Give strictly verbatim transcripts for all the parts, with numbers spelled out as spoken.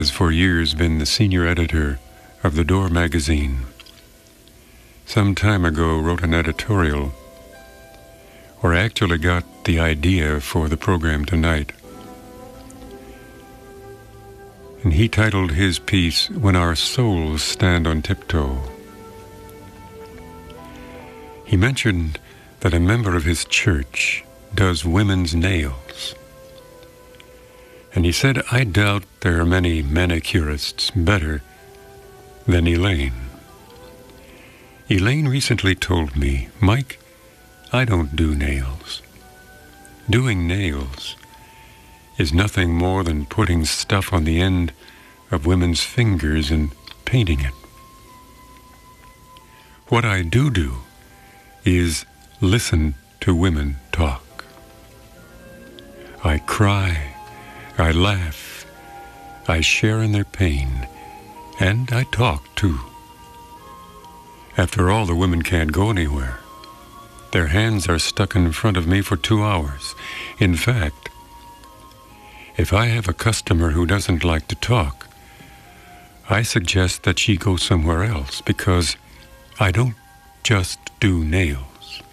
has for years been the senior editor of The Door magazine. Some time ago wrote an editorial, or actually got the idea for the program tonight. And he titled his piece, When Our Souls Stand on Tiptoe. He mentioned that a member of his church does women's nails. And he said, I doubt there are many manicurists better than Elaine. Elaine recently told me, Mike, I don't do nails. Doing nails is nothing more than putting stuff on the end of women's fingers and painting it. What I do do is listen to women talk. I cry, I laugh, I share in their pain, and I talk too. After all, the women can't go anywhere. Their hands are stuck in front of me for two hours. In fact, if I have a customer who doesn't like to talk, I suggest that she go somewhere else, because I don't just do nails.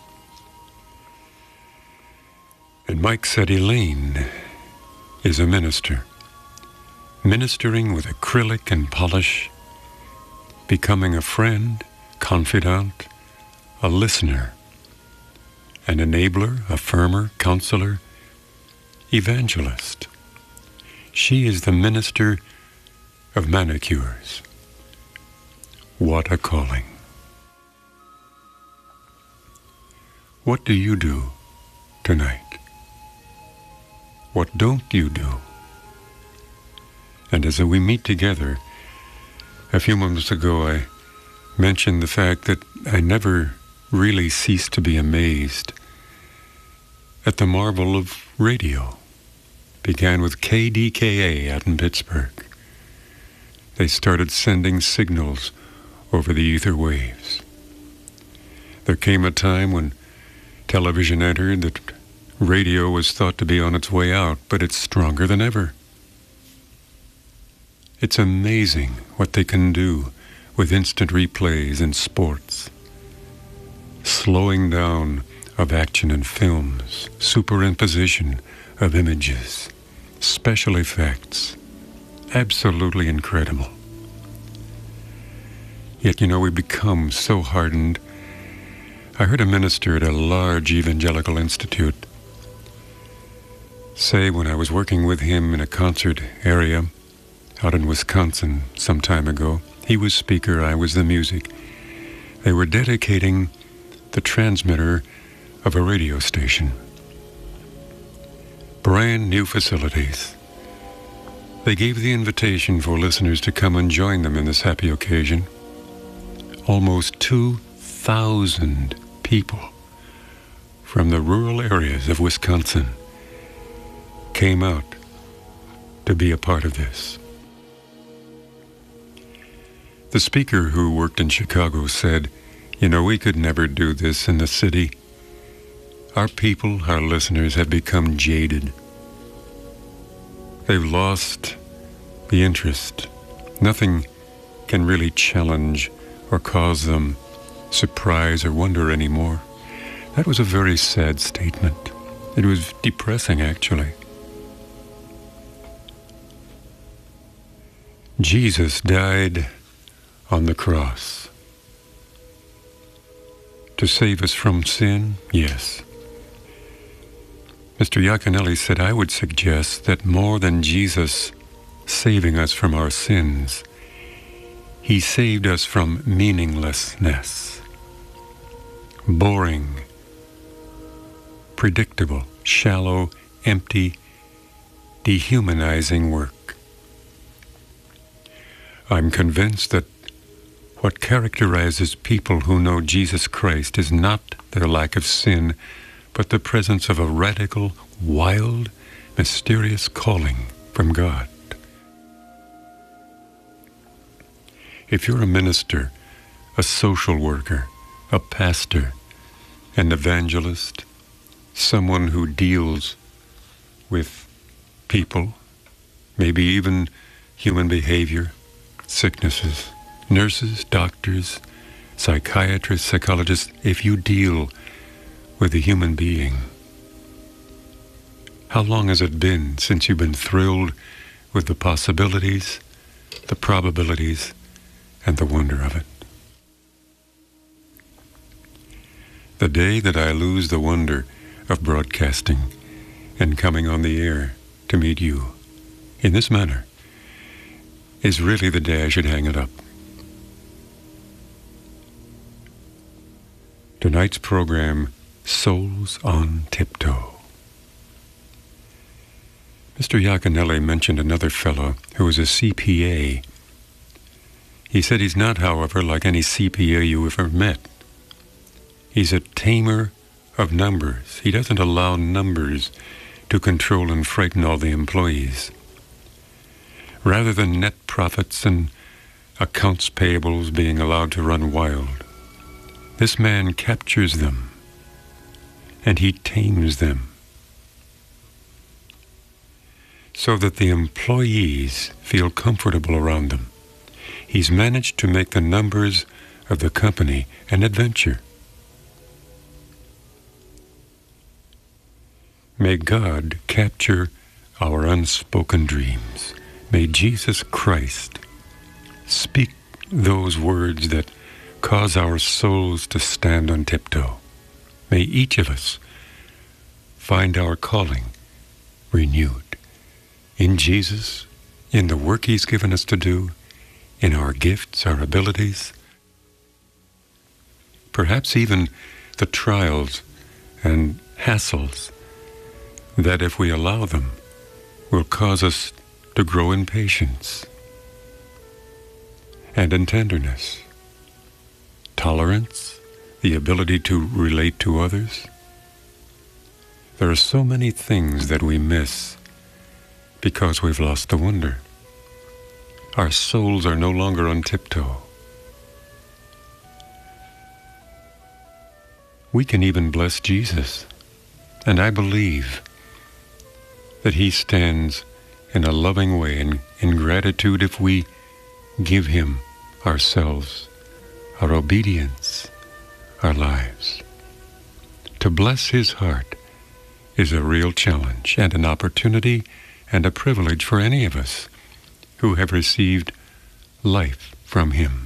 And Mike said Elaine is a minister, ministering with acrylic and polish, becoming a friend, confidant, a listener, an enabler, affirmer, counselor, evangelist. She is the minister of manicures. What a calling. What do you do tonight? What don't you do? And as we meet together, a few moments ago I mentioned the fact that I never really ceased to be amazed at the marvel of radio. Began with K D K A out in Pittsburgh. They started sending signals over the ether waves. There came a time when television entered that radio was thought to be on its way out, but it's stronger than ever. It's amazing what they can do with instant replays in sports, slowing down of action in films, superimposition of images, special effects. Absolutely incredible. Yet, you know, we become so hardened. I heard a minister at a large evangelical institute say, when I was working with him in a concert area out in Wisconsin some time ago, he was speaker, I was the music. They were dedicating the transmitter of a radio station. Brand new facilities. They gave the invitation for listeners to come and join them in this happy occasion. Almost two thousand people from the rural areas of Wisconsin came out to be a part of this. The speaker who worked in Chicago said, you know, we could never do this in the city. Our people, our listeners, have become jaded. They've lost the interest. Nothing can really challenge or cause them surprise or wonder anymore. That was a very sad statement. It was depressing, actually. Jesus died on the cross to save us from sin? Yes. Mister Iaconelli said, I would suggest that more than Jesus saving us from our sins, he saved us from meaninglessness, boring, predictable, shallow, empty, dehumanizing work. I'm convinced that what characterizes people who know Jesus Christ is not their lack of sin, but the presence of a radical, wild, mysterious calling from God. If you're a minister, a social worker, a pastor, an evangelist, someone who deals with people, maybe even human behavior, sicknesses, nurses, doctors, psychiatrists, psychologists, if you deal with a human being, how long has it been since you've been thrilled with the possibilities, the probabilities, and the wonder of it? The day that I lose the wonder of broadcasting and coming on the air to meet you in this manner is really the day I should hang it up. Tonight's program, Souls on Tiptoe. Mister Iaconelli mentioned another fellow who was a C P A. He said he's not, however, like any C P A you ever met. He's a tamer of numbers. He doesn't allow numbers to control and frighten all the employees. Rather than net profits and accounts payables being allowed to run wild, this man captures them and he tames them so that the employees feel comfortable around them. He's managed to make the numbers of the company an adventure. May God capture our unspoken dreams. May Jesus Christ speak those words that cause our souls to stand on tiptoe. May each of us find our calling renewed in Jesus, in the work He's given us to do, in our gifts, our abilities, perhaps even the trials and hassles that, if we allow them, will cause us to grow in patience and in tenderness, tolerance, the ability to relate to others. There are so many things that we miss because we've lost the wonder. Our souls are no longer on tiptoe. We can even bless Jesus, and I believe that He stands in a loving way and in gratitude if we give Him ourselves, our obedience, our lives. To bless His heart is a real challenge and an opportunity and a privilege for any of us who have received life from Him.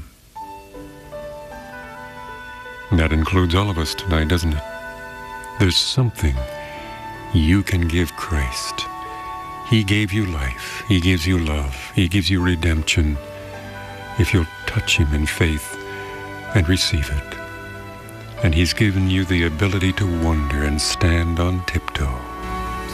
And that includes all of us tonight, doesn't it? There's something you can give Christ. He gave you life. He gives you love. He gives you redemption if you'll touch Him in faith and receive it. And He's given you the ability to wonder and stand on tiptoe.